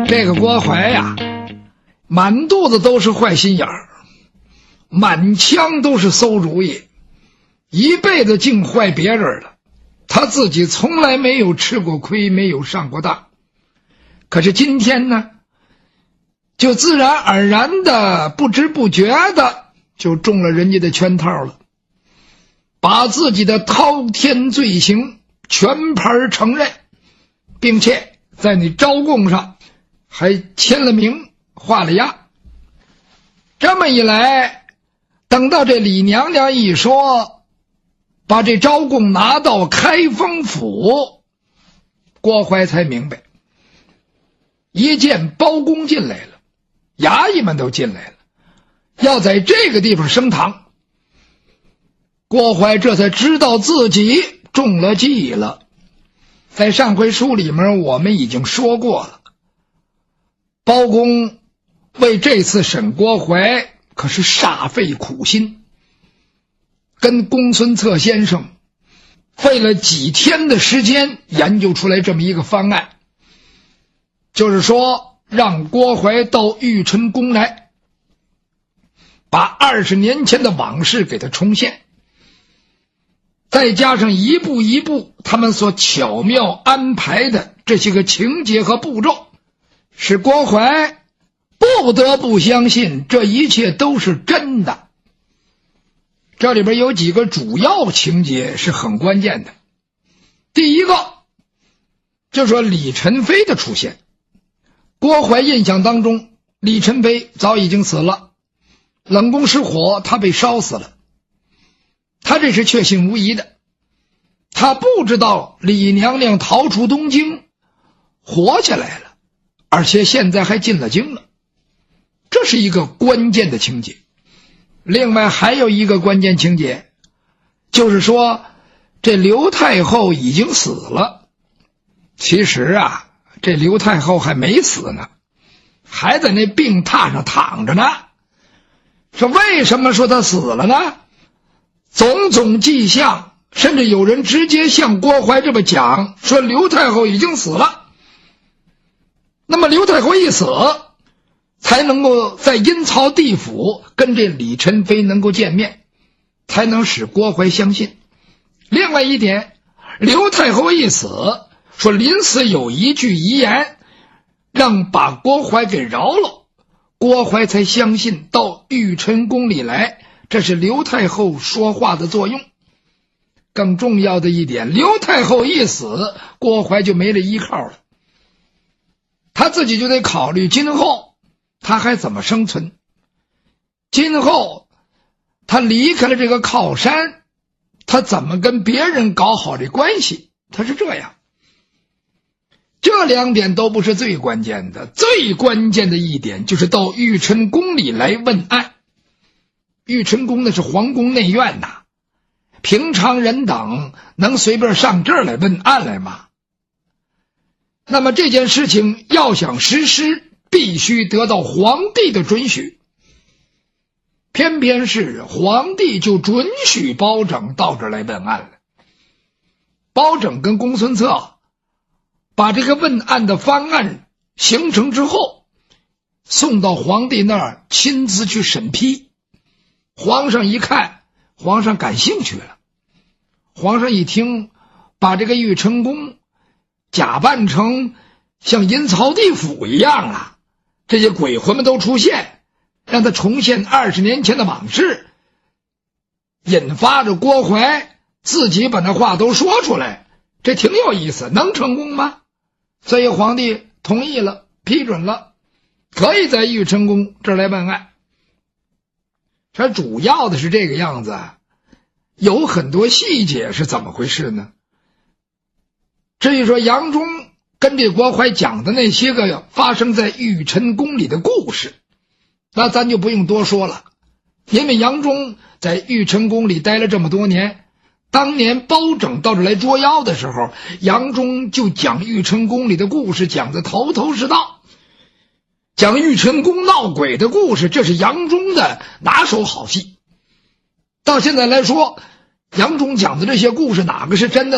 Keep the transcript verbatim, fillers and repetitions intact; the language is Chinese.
这个郭槐呀，满肚子都是坏心眼儿，满腔都是馊主意，一辈子净坏别人了，他自己从来没有吃过亏，没有上过当。可是今天呢，就自然而然的不知不觉的就中了人家的圈套了，把自己的滔天罪行全盘承认，并且在你招供上还签了名画了押。这么一来，等到这李娘娘一说把这招供拿到开封府，郭槐才明白，一见包公进来了，衙役们都进来了，要在这个地方升堂。郭槐这才知道自己中了计了。在上回书里面我们已经说过了，包公为这次审郭槐可是煞费苦心，跟公孙策先生费了几天的时间研究出来这么一个方案，就是说让郭槐到玉辰宫来，把二十年前的往事给他重现，再加上一步一步他们所巧妙安排的这些个情节和步骤，使郭槐不得不相信这一切都是真的。这里边有几个主要情节是很关键的。第一个就是说李宸妃的出现。郭槐印象当中，李宸妃早已经死了，冷宫失火，她被烧死了，他这是确信无疑的。他不知道李娘娘逃出东京活下来了，而且现在还进了京了，这是一个关键的情节。另外还有一个关键情节，就是说这刘太后已经死了。其实啊，这刘太后还没死呢，还在那病榻上躺着呢。说为什么说她死了呢？种种迹象，甚至有人直接向郭槐这么讲，说刘太后已经死了。那么刘太后一死，才能够在阴曹地府跟这李宸妃能够见面，才能使郭槐相信。另外一点，刘太后一死，说临死有一句遗言，让把郭槐给饶了，郭槐才相信到玉辰宫里来，这是刘太后说话的作用。更重要的一点，刘太后一死，郭槐就没了依靠了，他自己就得考虑今后他还怎么生存，今后他离开了这个靠山，他怎么跟别人搞好这关系，他是这样。这两点都不是最关键的，最关键的一点就是到玉辰宫里来问案。玉辰宫那是皇宫内院呐，平常人等能随便上这儿来问案来吗？那么这件事情要想实施，必须得到皇帝的准许。偏偏是皇帝就准许包拯到这儿来问案了。包拯跟公孙策把这个问案的方案形成之后，送到皇帝那儿亲自去审批。皇上一看，皇上感兴趣了。皇上一听，把这个玉辰宫假扮成像阴曹地府一样啊，这些鬼魂们都出现，让他重现二十年前的往事，引发着郭槐自己把那话都说出来，这挺有意思，能成功吗？所以皇帝同意了，批准了，可以在玉辰宫这儿来问案。这主要的是这个样子，有很多细节是怎么回事呢？至于说杨忠跟这郭槐讲的那些个发生在玉辰宫里的故事，那咱就不用多说了，因为杨忠在玉辰宫里待了这么多年，当年包拯到这来捉妖的时候，杨忠就讲玉辰宫里的故事，讲得头头是道。讲玉辰宫闹鬼的故事，这是杨忠的拿手好戏。到现在来说，杨忠讲的这些故事哪个是真的